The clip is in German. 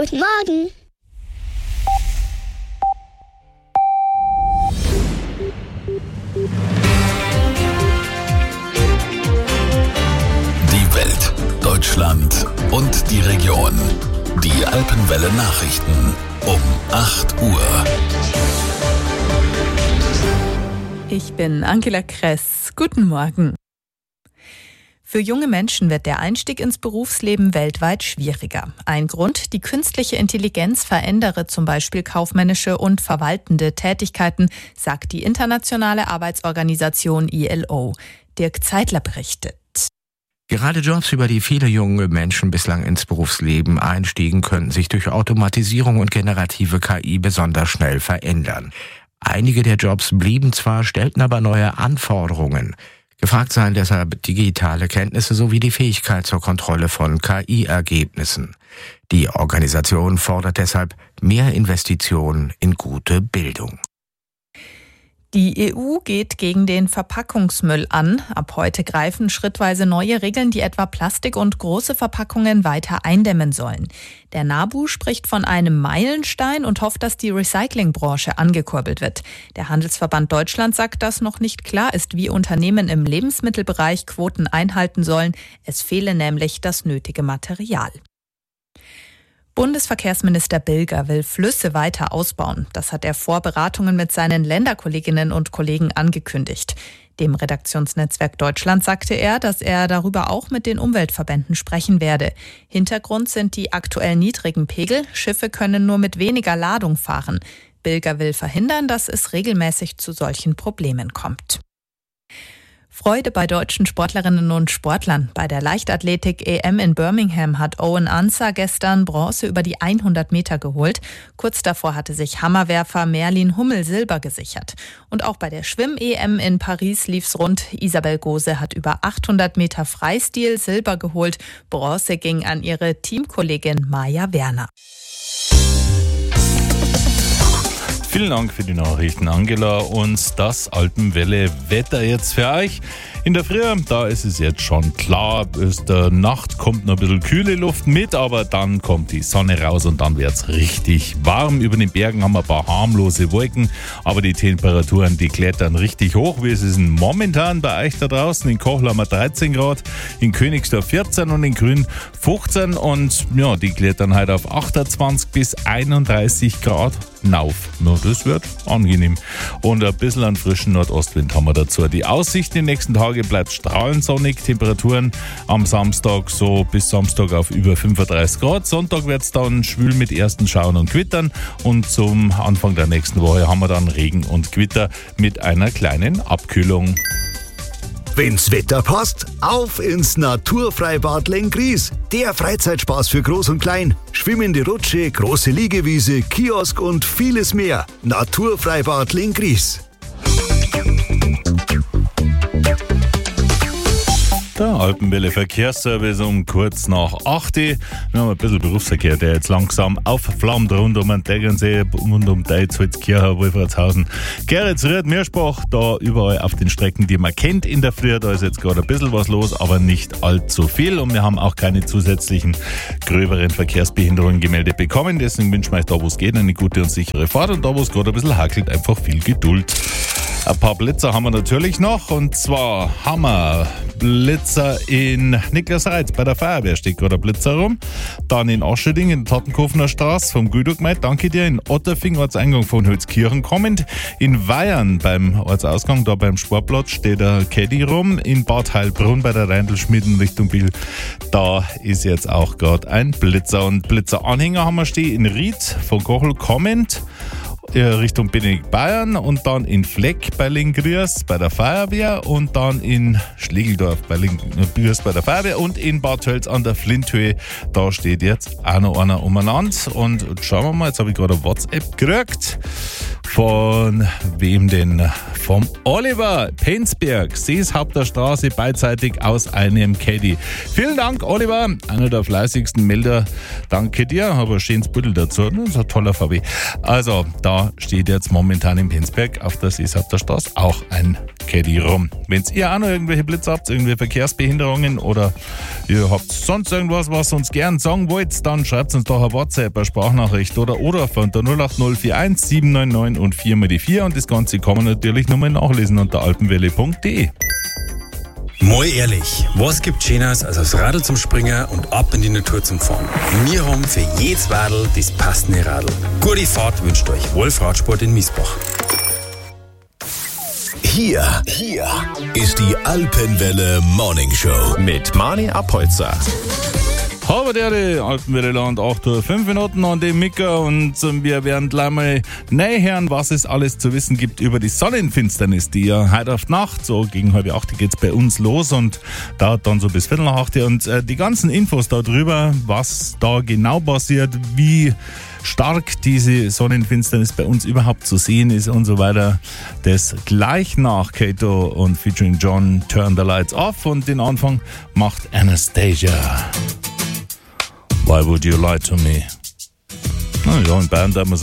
Guten Morgen. Die Welt, Deutschland und die Region. Die Alpenwelle Nachrichten um 8 Uhr. Ich bin Angela Kress. Guten Morgen. Für junge Menschen wird der Einstieg ins Berufsleben weltweit schwieriger. Ein Grund: die künstliche Intelligenz verändere zum Beispiel kaufmännische und verwaltende Tätigkeiten, sagt die internationale Arbeitsorganisation ILO. Dirk Zeitler berichtet. Gerade Jobs, über die viele junge Menschen bislang ins Berufsleben einstiegen, könnten sich durch Automatisierung und generative KI besonders schnell verändern. Einige der Jobs blieben zwar, stellten aber neue Anforderungen. Gefragt seien deshalb digitale Kenntnisse sowie die Fähigkeit zur Kontrolle von KI-Ergebnissen. Die Organisation fordert deshalb mehr Investitionen in gute Bildung. Die EU geht gegen den Verpackungsmüll an. Ab heute greifen schrittweise neue Regeln, die etwa Plastik und große Verpackungen weiter eindämmen sollen. Der NABU spricht von einem Meilenstein und hofft, dass die Recyclingbranche angekurbelt wird. Der Handelsverband Deutschland sagt, dass noch nicht klar ist, wie Unternehmen im Lebensmittelbereich Quoten einhalten sollen. Es fehle nämlich das nötige Material. Bundesverkehrsminister Bilger will Flüsse weiter ausbauen. Das hat er vor Beratungen mit seinen Länderkolleginnen und Kollegen angekündigt. Dem Redaktionsnetzwerk Deutschland sagte er, dass er darüber auch mit den Umweltverbänden sprechen werde. Hintergrund sind die aktuell niedrigen Pegel. Schiffe können nur mit weniger Ladung fahren. Bilger will verhindern, dass es regelmäßig zu solchen Problemen kommt. Freude bei deutschen Sportlerinnen und Sportlern. Bei der Leichtathletik-EM in Birmingham hat Owen Ansah gestern Bronze über die 100 Meter geholt. Kurz davor hatte sich Hammerwerfer Merlin Hummel Silber gesichert. Und auch bei der Schwimm-EM in Paris lief's rund. Isabel Gose hat über 800 Meter Freistil Silber geholt. Bronze ging an ihre Teamkollegin Maja Werner. Vielen Dank für die Nachrichten, Angela. Und das Alpenwelle-Wetter jetzt für euch. In der Früh, da ist es jetzt schon klar, aus der Nacht kommt noch ein bisschen kühle Luft mit, aber dann kommt die Sonne raus und dann wird es richtig warm. Über den Bergen haben wir ein paar harmlose Wolken, aber die Temperaturen, die klettern richtig hoch. Wie ist es denn momentan bei euch da draußen? In Kochel haben wir 13 Grad, in Königsdorf 14 und in Grün 15 und ja, die klettern heute auf 28 bis 31 Grad hinauf. Ja, das wird angenehm. Und ein bisschen an frischen Nordostwind haben wir dazu. Die Aussicht in den nächsten Tagen bleibt strahlend sonnig. Temperaturen am Samstag so bis Samstag auf über 35 Grad. Sonntag wird es dann schwül mit ersten Schauern und Gewittern. Und zum Anfang der nächsten Woche haben wir dann Regen und Gewitter mit einer kleinen Abkühlung. Wenn's Wetter passt, auf ins Naturfreibad Lenggries. Der Freizeitspaß für Groß und Klein. Schwimmende Rutsche, große Liegewiese, Kiosk und vieles mehr. Naturfreibad Lenggries. Der Alpenwelle Verkehrsservice um kurz nach 8 Uhr. Wir haben ein bisschen Berufsverkehr, der jetzt langsam aufflammt rund um den Tegernsee, rund um Deitz, Holzkirchen, Wolfratshausen, Geretsried, Mirschbach, da überall auf den Strecken, die man kennt in der Früh. Da ist jetzt gerade ein bisschen was los, aber nicht allzu viel. Und wir haben auch keine zusätzlichen gröberen Verkehrsbehinderungen gemeldet bekommen. Deswegen wünschen wir euch da, wo es geht, eine gute und sichere Fahrt. Und da, wo es gerade ein bisschen hackelt, einfach viel Geduld. Ein paar Blitzer haben wir natürlich noch, und zwar haben wir Blitzer in Niklasreitz, bei der Feuerwehr steht gerade ein Blitzer rum. Dann in Ascheding in der Tattenkofener Straße vom Guido-Gemeinde, danke dir. In Otterfing, Ortseingang von Holzkirchen kommend. In Weyern beim Ortsausgang, da beim Sportplatz, steht der Caddy rum. In Bad Heilbrunn bei der Reindelschmieden Richtung Biel, da ist jetzt auch gerade ein Blitzer. Und Blitzeranhänger haben wir stehen in Ried von Kochel kommend Richtung Benedikt Bayern und dann in Fleck bei Lenggries bei der Feuerwehr und dann in Schlegeldorf bei Lenggries bei der Feuerwehr und in Bad Tölz an der Flinthöhe, da steht jetzt auch noch einer umeinander. Und schauen wir mal, jetzt habe ich gerade eine WhatsApp gekriegt. Von wem denn? Vom Oliver Penzberg, Seeshaupter Straße, beidseitig aus einem Caddy. Vielen Dank, Oliver, einer der fleißigsten Melder. Danke dir, habe ein schönes Büttel dazu. Das ist ein toller VW. Also, da steht jetzt momentan in Penzberg auf der Seeshaupter Straße auch ein Katie rum. Wenn ihr auch noch irgendwelche Blitze habt, irgendwelche Verkehrsbehinderungen oder ihr habt sonst irgendwas, was uns gern sagen wollt, dann schreibt uns doch eine WhatsApp, eine Sprachnachricht oder unter 08041 799 und 4 mal die 4 und das Ganze kann man natürlich nochmal nachlesen unter alpenwelle.de. Mal ehrlich, was gibt Schöneres als aufs Radl zum Springen und ab in die Natur zum Fahren? Wir haben für jedes Radl das passende Radl. Gute Fahrt wünscht euch Wolf Radsport in Miesbach. Hier ist die Alpenwelle Morning Show mit Mani Abholzer. Hallo der Alpenwelleland, 8:05 an dem Micker und wir werden gleich mal nähern, was es alles zu wissen gibt über die Sonnenfinsternis, die ja heute auf Nacht, so gegen 7:30 geht's bei uns los und dauert dann so bis 7:45 und die ganzen Infos darüber, was da genau passiert, wie stark diese Sonnenfinsternis bei uns überhaupt zu sehen ist und so weiter. Das gleich nach Kato und featuring John Turn the Lights Off und den Anfang macht Anastasia. Why would you lie to me? Na ja, in Bayern darf man sagen,